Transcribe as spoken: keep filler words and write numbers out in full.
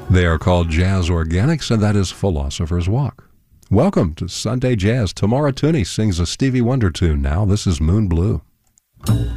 They are called Jazz Organics, and that is Philosopher's Walk. Welcome to Sunday Jazz. Tamara Tooney sings a Stevie Wonder tune now. This is Moon Blue.